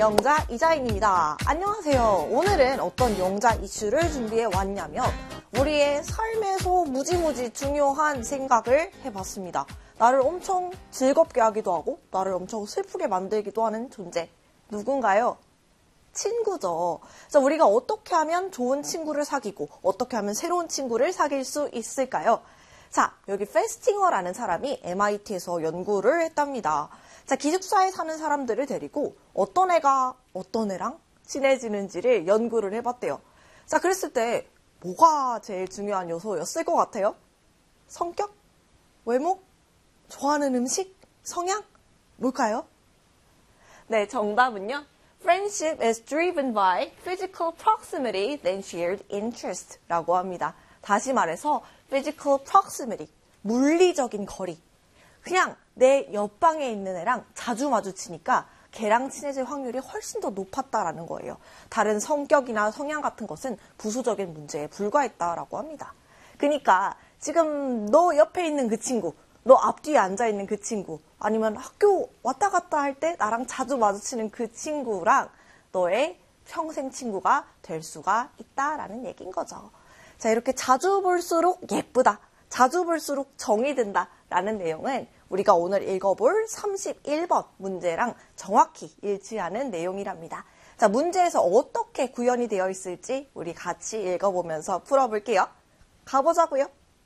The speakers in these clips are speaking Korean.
영자 이자인입니다. 안녕하세요. 오늘은 어떤 영자 이슈를 준비해 왔냐면 우리의 삶에서 무지무지 중요한 생각을 해봤습니다. 나를 엄청 즐겁게 하기도 하고 나를 엄청 슬프게 만들기도 하는 존재. 누군가요? 친구죠. 그래서 우리가 어떻게 하면 좋은 친구를 사귀고 어떻게 하면 새로운 친구를 사귈 수 있을까요? 자, 여기 페스팅어라는 사람이 MIT에서 연구를 했답니다. 자, 기숙사에 사는 사람들을 데리고 어떤 애가 어떤 애랑 친해지는지를 연구를 해봤대요. 자, 그랬을 때 뭐가 제일 중요한 요소였을 것 같아요? 성격? 외모? 좋아하는 음식? 성향? 뭘까요? 네, 정답은요. Friendship is driven by physical proximity than shared interest 라고 합니다. 다시 말해서 physical proximity, 물리적인 거리. 그냥 내 옆방에 있는 애랑 자주 마주치니까 걔랑 친해질 확률이 훨씬 더 높았다라는 거예요. 다른 성격이나 성향 같은 것은 부수적인 문제에 불과했다라고 합니다. 그러니까 지금 너 옆에 있는 그 친구, 너 앞뒤에 앉아있는 그 친구, 아니면 학교 왔다 갔다 할 때 나랑 자주 마주치는 그 친구랑 너의 평생 친구가 될 수가 있다라는 얘기인 거죠. 자, 이렇게 자주 볼수록 예쁘다, 자주 볼수록 정이 든다 라는 내용은 우리가 오늘 읽어볼 31번 문제랑 정확히 일치하는 내용이랍니다. 자, 문제에서 어떻게 구현이 되어 있을지 우리 같이 읽어보면서 풀어볼게요. 가보자고요.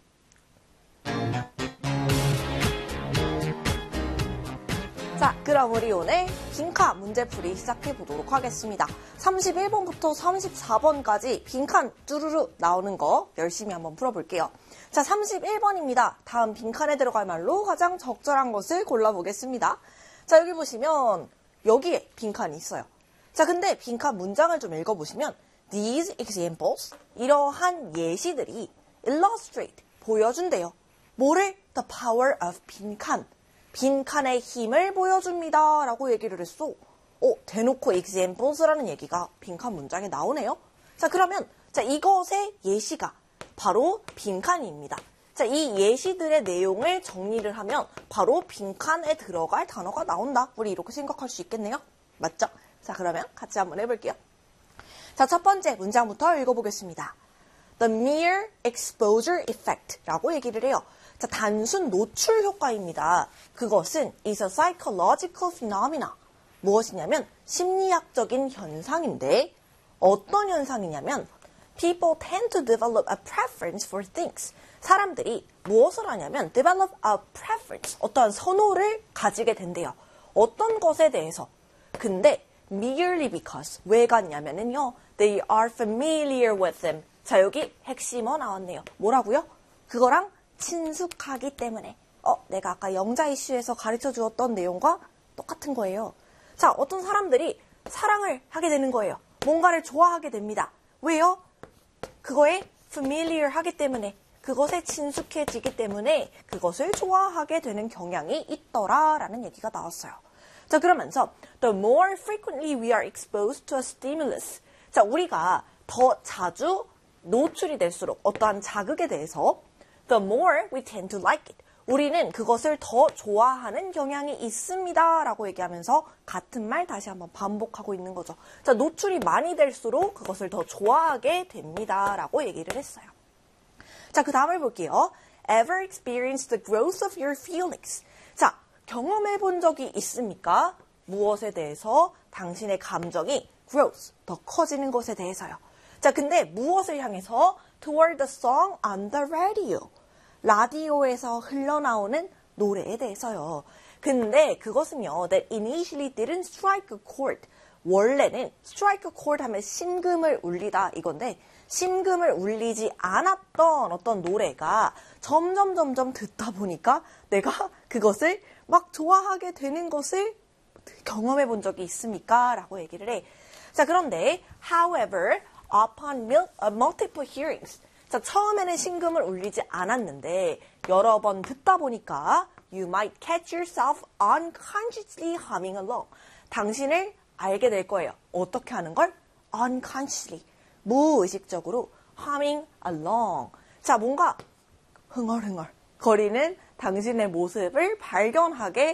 자, 그럼 우리 오늘 빈칸 문제풀이 시작해보도록 하겠습니다. 31번부터 34번까지 빈칸 쭈루루 나오는 거 열심히 한번 풀어볼게요. 자, 31번입니다. 다음 빈칸에 들어갈 말로 가장 적절한 것을 골라보겠습니다. 자, 여기 보시면 여기에 빈칸이 있어요. 자, 근데 빈칸 문장을 좀 읽어보시면 These examples, 이러한 예시들이 illustrate, 보여준대요. 뭐를? The power of 빈칸. 빈칸의 힘을 보여줍니다 라고 얘기를 했어. 대놓고 examples라는 얘기가 빈칸 문장에 나오네요. 자, 그러면 자, 이것의 예시가 바로 빈칸입니다. 자, 이 예시들의 내용을 정리를 하면 바로 빈칸에 들어갈 단어가 나온다. 우리 이렇게 생각할 수 있겠네요. 맞죠? 자, 그러면 같이 한번 해볼게요. 자, 첫 번째 문장부터 읽어보겠습니다. The mere exposure effect 라고 얘기를 해요. 자, 단순 노출 효과입니다. 그것은 is a psychological phenomena. 무엇이냐면 심리학적인 현상인데 어떤 현상이냐면 people tend to develop a preference for things. 사람들이 무엇을 하냐면 develop a preference, 어떠한 선호를 가지게 된대요. 어떤 것에 대해서. 근데 merely because, 왜 같냐면요. They are familiar with them. 자, 여기 핵심어 나왔네요. 뭐라고요? 그거랑 친숙하기 때문에. 내가 아까 영자 이슈에서 가르쳐 주었던 내용과 똑같은 거예요. 자, 어떤 사람들이 사랑을 하게 되는 거예요. 뭔가를 좋아하게 됩니다. 왜요? 그거에 familiar 하기 때문에, 그것에 친숙해지기 때문에 그것을 좋아하게 되는 경향이 있더라라는 얘기가 나왔어요. 자, 그러면서 the more frequently we are exposed to a stimulus. 자, 우리가 더 자주 노출이 될수록 어떠한 자극에 대해서 the more we tend to like it. 우리는 그것을 더 좋아하는 경향이 있습니다 라고 얘기하면서 같은 말 다시 한번 반복하고 있는 거죠. 자, 노출이 많이 될수록 그것을 더 좋아하게 됩니다 라고 얘기를 했어요. 자, 그 다음을 볼게요. Ever experienced the growth of your feelings? 자, 경험해 본 적이 있습니까? 무엇에 대해서? 당신의 감정이 growth, 더 커지는 것에 대해서요. 자, 근데 무엇을 향해서? Toward the song on the radio. 라디오에서 흘러나오는 노래에 대해서요. 근데 그것은요, that initially didn't strike a chord. 원래는 strike a chord 하면 심금을 울리다 이건데 심금을 울리지 않았던 어떤 노래가 점점 듣다 보니까 내가 그것을 막 좋아하게 되는 것을 경험해 본 적이 있습니까? 라고 얘기를 해. 자, 그런데 however, upon multiple hearings. 자, 처음에는 심금을 울리지 않았는데 여러 번 듣다 보니까 you might catch yourself unconsciously humming along. 당신을 알게 될 거예요. 어떻게 하는 걸? unconsciously. 무의식적으로 humming along. 자, 뭔가 흥얼흥얼 거리는 당신의 모습을 발견하게